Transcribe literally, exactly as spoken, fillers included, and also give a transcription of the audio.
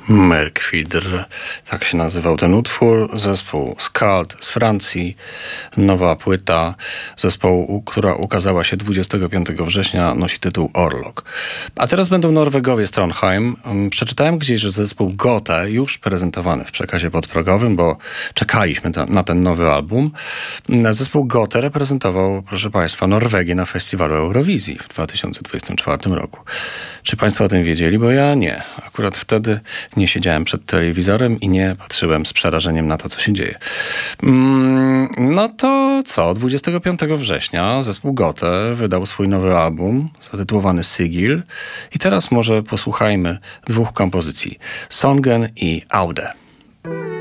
Myrkwidr, tak się nazywał ten utwór. Zespół Skald z Francji, nowa płyta zespołu, która ukazała się dwudziestego piątego września, nosi tytuł Orlok. A teraz będą Norwegowie z Trondheim. Przeczytałem gdzieś, że zespół Gothe już prezentowany w przekazie podprogowym, bo czekaliśmy ta, na ten nowy album. Zespół Gothe reprezentował, proszę Państwa, Norwegię na festiwalu Eurowizji w dwa tysiące dwudziestym czwartym roku. Czy Państwo o tym wiedzieli? Bo ja nie. Akurat wtedy nie siedziałem przed telewizorem i nie patrzyłem z przerażeniem na to, co się dzieje. Mm, no to co? dwudziestego piątego września zespół Gothe wydał swój nowy album zatytułowany Sigil. I teraz może posłuchajmy dwóch kompozycji. Songen i Aude.